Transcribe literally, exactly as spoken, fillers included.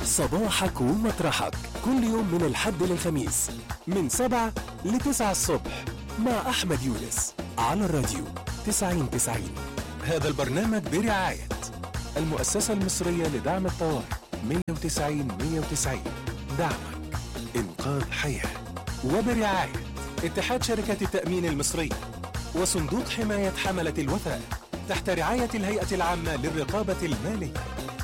صباحك ومطرحك كل يوم من الحد للخميس من سبعة لتسعة الصبح مع أحمد يونس على الراديو تسعين تسعين. هذا البرنامج برعاية المؤسسة المصرية لدعم الطوارئ مية وتسعين مية وتسعين، دعمك إنقاذ حياة، وبرعاية اتحاد شركات التأمين المصري وصندوق حماية حملة الوثائق تحت رعاية الهيئة العامة للرقابة المالية.